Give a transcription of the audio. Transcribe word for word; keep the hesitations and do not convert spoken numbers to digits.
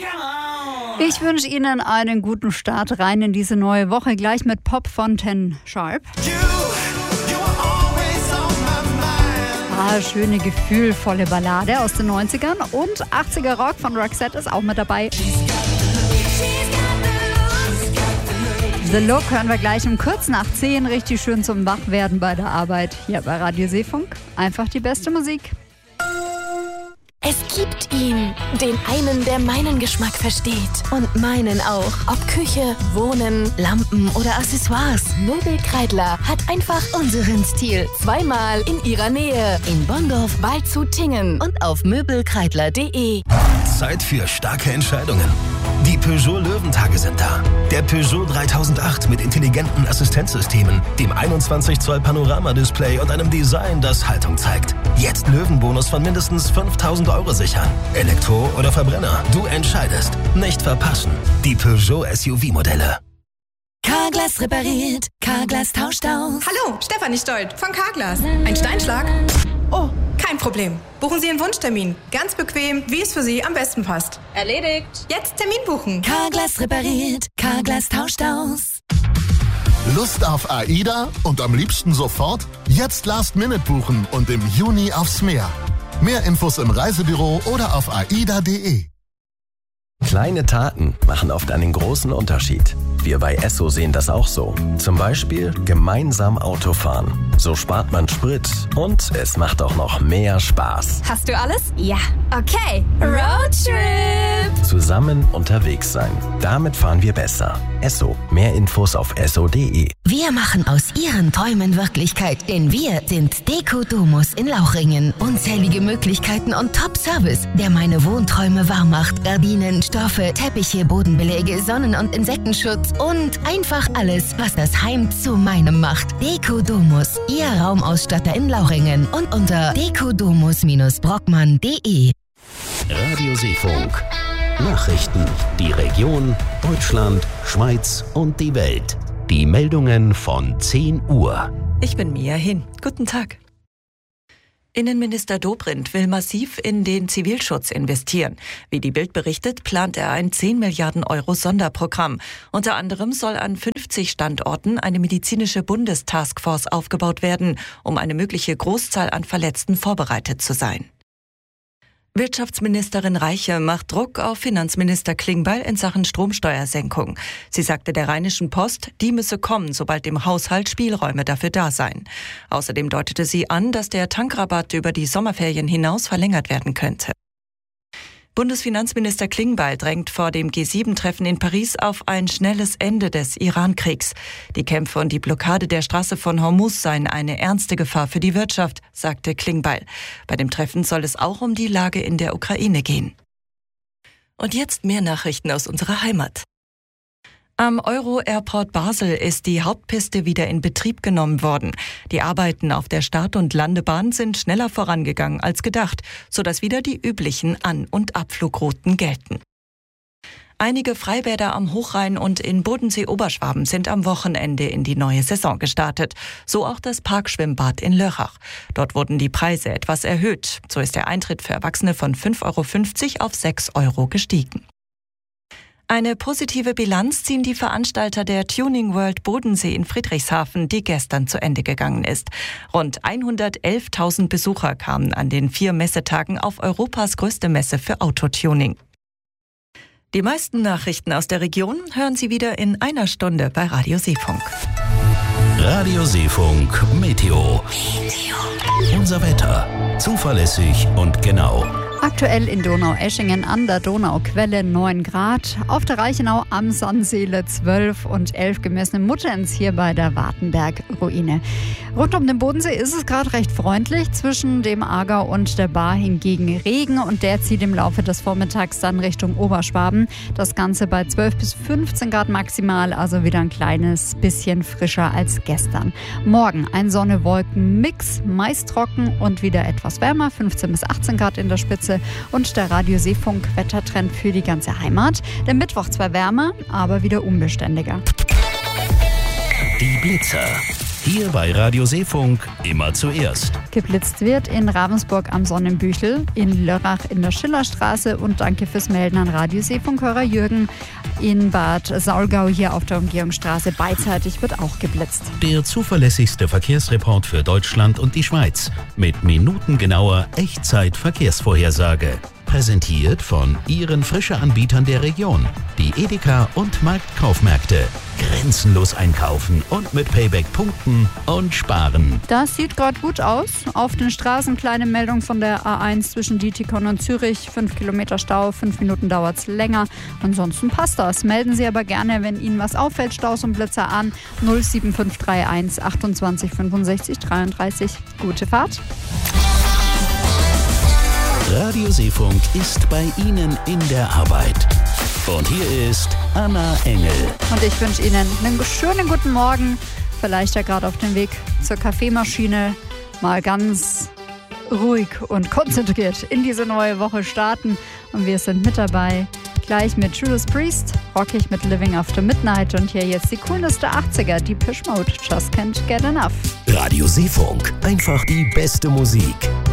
Ich wünsche Ihnen einen guten Start rein in diese neue Woche, gleich mit Pop von Ten Sharp. Ah, schöne, gefühlvolle Ballade aus den neunzigern und achtziger Rock von Roxette ist auch mit dabei. The Look hören wir gleich um kurz nach zehn, richtig schön zum Wachwerden bei der Arbeit. Hier bei Radio Seefunk, einfach die beste Musik. Es gibt ihn, den einen, der meinen Geschmack versteht und meinen auch. Ob Küche, Wohnen, Lampen oder Accessoires. Möbelkreidler hat einfach unseren Stil. Zweimal in ihrer Nähe. In Bonndorf, Waldshut-Tiengen und auf möbelkreidler punkt de. Zeit für starke Entscheidungen. Die Peugeot Löwentage sind da. Der Peugeot dreitausendacht mit intelligenten Assistenzsystemen, dem einundzwanzig Zoll Panoramadisplay und einem Design, das Haltung zeigt. Jetzt Löwenbonus von mindestens fünftausend Euro sichern. Elektro oder Verbrenner, du entscheidest. Nicht verpassen. Die Peugeot S U V-Modelle. Carglass repariert, Carglass tauscht aus. Hallo, Stefanie Stolt von Carglass. Ein Steinschlag? Oh, kein Problem. Buchen Sie einen Wunschtermin. Ganz bequem, wie es für Sie am besten passt. Erledigt. Jetzt Termin buchen. Carglass repariert, Carglass tauscht aus. Lust auf AIDA und am liebsten sofort? Jetzt Last Minute buchen und im Juni aufs Meer. Mehr Infos im Reisebüro oder auf aida punkt de. Kleine Taten machen oft einen großen Unterschied. Wir bei Esso sehen das auch so. Zum Beispiel gemeinsam Auto fahren. So spart man Sprit und es macht auch noch mehr Spaß. Hast du alles? Ja. Okay. Roadtrip. Zusammen unterwegs sein. Damit fahren wir besser. Esso. Mehr Infos auf esso punkt de. Wir machen aus Ihren Träumen Wirklichkeit, denn wir sind Deko Domus in Lauchringen. Unzählige Möglichkeiten und Top-Service, der meine Wohnträume wahr macht. Gardinen, Stoffe, Teppiche, Bodenbeläge, Sonnen- und Insektenschutz und einfach alles, was das Heim zu meinem macht. Deko Domus, Ihr Raumausstatter in Lauchringen und unter dekodomus brockmann punkt de. Radio Seefunk. Nachrichten, die Region, Deutschland, Schweiz und die Welt. Die Meldungen von zehn Uhr. Ich bin Mia Hin. Guten Tag. Innenminister Dobrindt will massiv in den Zivilschutz investieren. Wie die Bild berichtet, plant er ein zehn Milliarden Euro Sonderprogramm. Unter anderem soll an fünfzig Standorten eine medizinische Bundestaskforce aufgebaut werden, um eine mögliche Großzahl an Verletzten vorbereitet zu sein. Wirtschaftsministerin Reiche macht Druck auf Finanzminister Klingbeil in Sachen Stromsteuersenkung. Sie sagte der Rheinischen Post, die müsse kommen, sobald im Haushalt Spielräume dafür da seien. Außerdem deutete sie an, dass der Tankrabatt über die Sommerferien hinaus verlängert werden könnte. Bundesfinanzminister Klingbeil drängt vor dem G sieben Treffen in Paris auf ein schnelles Ende des Iran-Kriegs. Die Kämpfe und die Blockade der Straße von Hormuz seien eine ernste Gefahr für die Wirtschaft, sagte Klingbeil. Bei dem Treffen soll es auch um die Lage in der Ukraine gehen. Und jetzt mehr Nachrichten aus unserer Heimat. Am Euro-Airport Basel ist die Hauptpiste wieder in Betrieb genommen worden. Die Arbeiten auf der Start- und Landebahn sind schneller vorangegangen als gedacht, sodass wieder die üblichen An- und Abflugrouten gelten. Einige Freibäder am Hochrhein und in Bodensee-Oberschwaben sind am Wochenende in die neue Saison gestartet. So auch das Parkschwimmbad in Lörrach. Dort wurden die Preise etwas erhöht. So ist der Eintritt für Erwachsene von fünf Euro fünfzig auf sechs Euro gestiegen. Eine positive Bilanz ziehen die Veranstalter der Tuning World Bodensee in Friedrichshafen, die gestern zu Ende gegangen ist. Rund hundertelftausend Besucher kamen an den vier Messetagen auf Europas größte Messe für Autotuning. Die meisten Nachrichten aus der Region hören Sie wieder in einer Stunde bei Radio Seefunk. Radio Seefunk Meteo. Meteo. Unser Wetter. Zuverlässig und genau. Aktuell in Donaueschingen an der Donauquelle neun Grad, auf der Reichenau am Sannseele zwölf und elf gemessen in Muttenz hier bei der Wartenberg-Ruine. Rund um den Bodensee ist es gerade recht freundlich, zwischen dem Aargau und der Baar hingegen Regen und der zieht im Laufe des Vormittags dann Richtung Oberschwaben. Das Ganze bei zwölf bis fünfzehn Grad maximal, also wieder ein kleines bisschen frischer als gestern. Morgen ein Sonne-Wolken-Mix, meist trocken und wieder etwas wärmer, fünfzehn bis achtzehn Grad in der Spitze. Und der Radio Seefunk Wettertrend für die ganze Heimat. Der Mittwoch zwar wärmer, aber wieder unbeständiger. Die Blitzer. Hier bei Radio Seefunk immer zuerst. Geblitzt wird in Ravensburg am Sonnenbüchel, in Lörrach in der Schillerstraße und danke fürs Melden an Radio Seefunkhörer Jürgen. In Bad Saulgau hier auf der Umgehungsstraße beidseitig wird auch geblitzt. Der zuverlässigste Verkehrsreport für Deutschland und die Schweiz mit minutengenauer Echtzeit-Verkehrsvorhersage. Präsentiert von Ihren Frische-Anbietern der Region. Die Edeka und Marktkaufmärkte. Grenzenlos einkaufen und mit Payback punkten und sparen. Das sieht gerade gut aus. Auf den Straßen kleine Meldung von der A eins zwischen Dietikon und Zürich. Fünf Kilometer Stau, fünf Minuten dauert es länger. Ansonsten passt das. Melden Sie aber gerne, wenn Ihnen was auffällt, Staus und Blitzer an. null sieben fünf drei eins achtundzwanzig fünfundsechzig dreiunddreißig. Gute Fahrt. Radio Seefunk ist bei Ihnen in der Arbeit. Und hier ist Anna Engel. Und ich wünsche Ihnen einen schönen guten Morgen. Vielleicht ja gerade auf dem Weg zur Kaffeemaschine mal ganz ruhig und konzentriert in diese neue Woche starten. Und wir sind mit dabei. Gleich mit Judas Priest, rockig mit Living After Midnight und hier jetzt die coolste achtziger, die Depeche Mode, Just Can't Get Enough. Radio Seefunk, einfach die beste Musik.